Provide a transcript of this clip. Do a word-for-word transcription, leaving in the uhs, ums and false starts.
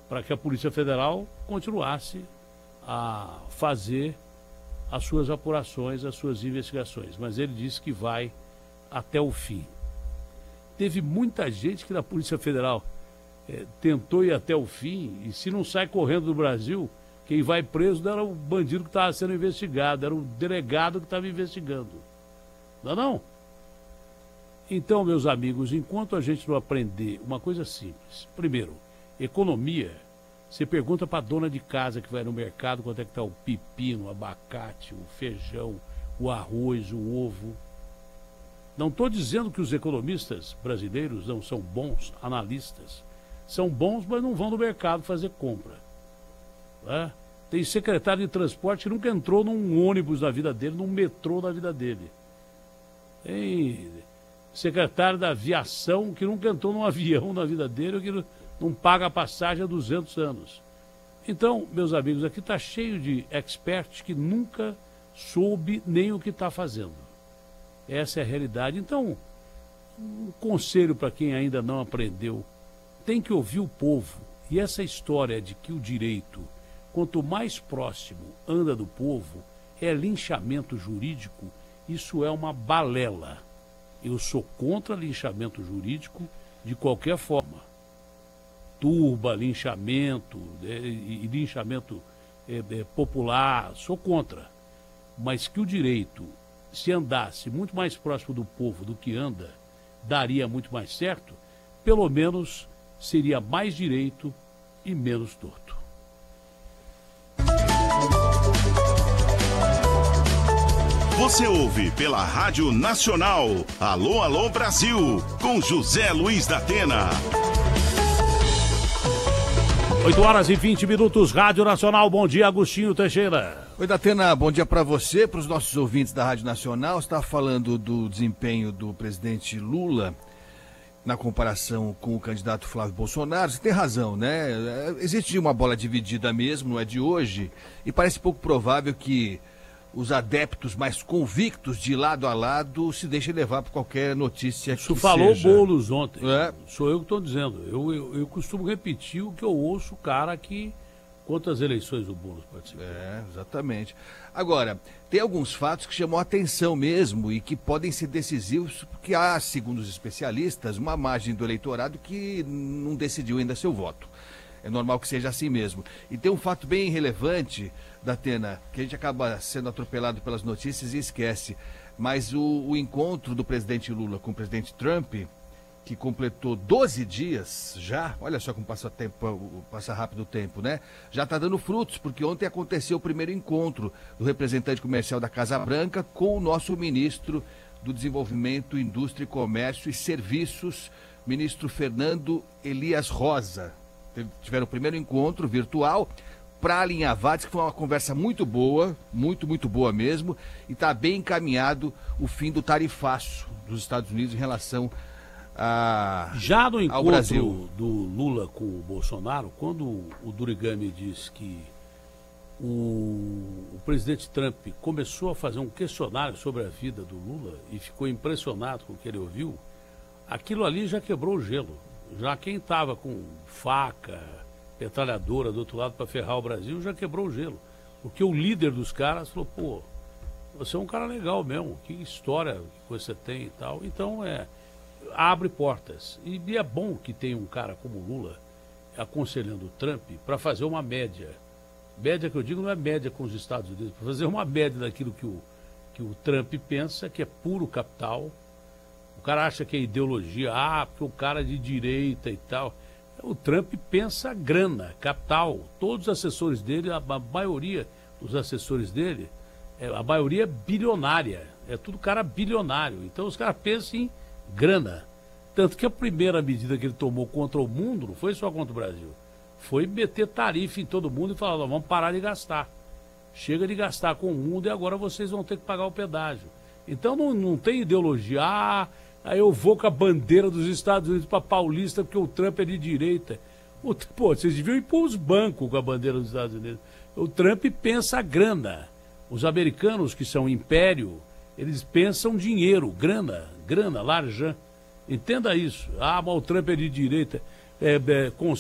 para que a Polícia Federal continuasse a fazer as suas apurações, as suas investigações. Mas ele disse que vai até o fim. Teve muita gente que na Polícia Federal eh, tentou ir até o fim, e se não sai correndo do Brasil, quem vai preso não era o bandido que estava sendo investigado, era o delegado que estava investigando. Não, não? Então, meus amigos, enquanto a gente não aprender uma coisa simples, primeiro, economia, você pergunta para a dona de casa que vai no mercado quanto é que está o pepino, o abacate, o feijão, o arroz, o ovo. Não estou dizendo que os economistas brasileiros não são bons analistas. São bons, mas não vão no mercado fazer compra. É? Tem secretário de transporte que nunca entrou num ônibus na vida dele, num metrô na vida dele. Tem secretário da aviação que nunca entrou num avião na vida dele, que não paga a passagem há duzentos anos. Então, meus amigos, aqui está cheio de experts que nunca soube nem o que está fazendo. Essa é a realidade. Então, um conselho para quem ainda não aprendeu, tem que ouvir o povo. E essa história de que o direito, quanto mais próximo anda do povo, é linchamento jurídico, isso é uma balela. Eu sou contra linchamento jurídico de qualquer forma. Turba, linchamento, é, e linchamento é, é, popular, sou contra. Mas que o direito, se andasse muito mais próximo do povo do que anda, daria muito mais certo, pelo menos seria mais direito e menos torto. Você ouve pela Rádio Nacional, Alô, Alô Brasil, com José Luiz da Atena. oito horas e vinte minutos, Rádio Nacional. Bom dia, Agostinho Teixeira. Oi, Datena, bom dia para você, para os nossos ouvintes da Rádio Nacional. Você está falando do desempenho do presidente Lula na comparação com o candidato Flávio Bolsonaro. Você tem razão, né? Existe uma bola dividida mesmo, não é de hoje, e parece pouco provável que os adeptos mais convictos de lado a lado se deixem levar por qualquer notícia que Isso falou seja. Boulos ontem. É. Sou eu que estou dizendo. Eu, eu, eu costumo repetir o que eu ouço o cara que... Quantas eleições o Boulos participou? É, exatamente. Agora, tem alguns fatos que chamam a atenção mesmo e que podem ser decisivos, porque há, segundo os especialistas, uma margem do eleitorado que não decidiu ainda seu voto. É normal que seja assim mesmo. E tem um fato bem relevante, Datena, que a gente acaba sendo atropelado pelas notícias e esquece. Mas o, o encontro do presidente Lula com o presidente Trump, que completou doze dias já, olha só como passa, tempo, passa rápido o tempo, né? Já está dando frutos, porque ontem aconteceu o primeiro encontro do representante comercial da Casa Branca com o nosso ministro do Desenvolvimento, Indústria, Comércio e Serviços, ministro Fernando Elias Rosa. Tiveram o primeiro encontro virtual para alinhavar, diz que foi uma conversa muito boa, muito, muito boa mesmo, e está bem encaminhado o fim do tarifaço dos Estados Unidos em relação a, Já no ao Brasil. encontro do Lula com o Bolsonaro, quando o Durigami disse que o, o presidente Trump começou a fazer um questionário sobre a vida do Lula e ficou impressionado com o que ele ouviu, aquilo ali já quebrou o gelo. Já quem estava com faca, metralhadora do outro lado para ferrar o Brasil, já quebrou o gelo. Porque o líder dos caras falou, pô, você é um cara legal mesmo, que história que você tem e tal. Então, é, abre portas. E, e é bom que tenha um cara como o Lula aconselhando o Trump para fazer uma média. Média que eu digo não é média com os Estados Unidos, para fazer uma média daquilo que o, que o Trump pensa, que é puro capital. O cara acha que é ideologia, ah, porque o cara é de direita e tal. O Trump pensa grana, capital. Todos os assessores dele, a maioria dos assessores dele, a maioria é bilionária. É tudo cara bilionário. Então os caras pensam em grana. Tanto que a primeira medida que ele tomou contra o mundo não foi só contra o Brasil. Foi meter tarifa em todo mundo e falar, vamos parar de gastar. Chega de gastar com o mundo e agora vocês vão ter que pagar o pedágio. Então não, não tem ideologia, ah, aí eu vou com a bandeira dos Estados Unidos para Paulista porque o Trump é de direita. O, pô, vocês deviam ir para os bancos com a bandeira dos Estados Unidos. O Trump pensa grana. Os americanos, que são império, eles pensam dinheiro, grana, grana, l'argent. Entenda isso. Ah, mas o Trump é de direita. É, é,